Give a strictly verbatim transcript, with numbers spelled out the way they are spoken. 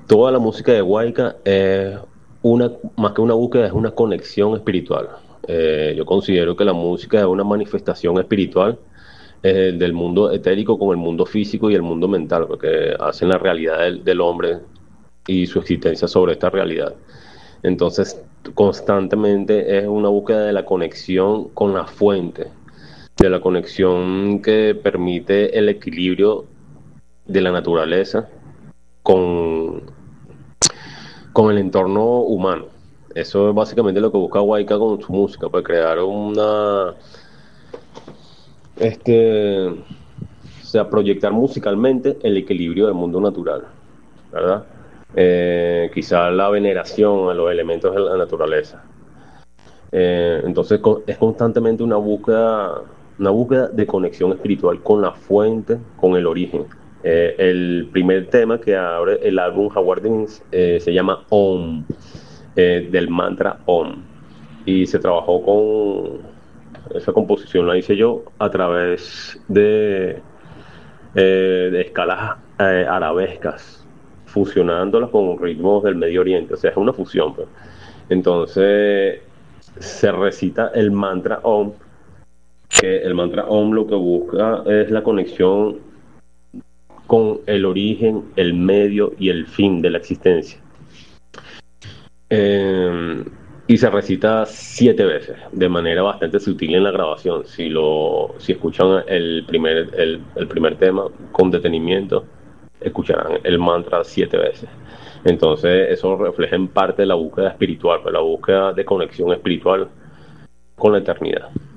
Toda la música de Huayca es una, más que una búsqueda, es una conexión espiritual. Eh, yo considero que la música es una manifestación espiritual eh, del mundo etérico con el mundo físico y el mundo mental, porque hacen la realidad del, del hombre y su existencia sobre esta realidad. Entonces, constantemente es una búsqueda de la conexión con la fuente, de la conexión que permite el equilibrio de la naturaleza con, con el entorno humano. Eso es básicamente lo que busca Waika con su música, pues crear una, este, o sea, proyectar musicalmente el equilibrio del mundo natural, ¿verdad? Eh, quizá la veneración a los elementos de la naturaleza. Eh, entonces co- es constantemente una búsqueda, una búsqueda de conexión espiritual con la fuente, con el origen. Eh, el primer tema que abre el álbum Howard Dings eh, se llama Om, eh, del mantra Om. Y se trabajó con, esa composición la hice yo a través de, eh, de escalas eh, arabescas, fusionándolas con ritmos del Medio Oriente. O sea, es una fusión, pues. Entonces se recita el mantra Om, que el mantra Om lo que busca es la conexión con el origen, el medio y el fin de la existencia. Eh, y se recita siete veces, de manera bastante sutil en la grabación. Si, lo, si escuchan el primer, el, el primer tema con detenimiento, escucharán el mantra siete veces. Entonces eso refleja en parte la búsqueda espiritual, la búsqueda de conexión espiritual con la eternidad.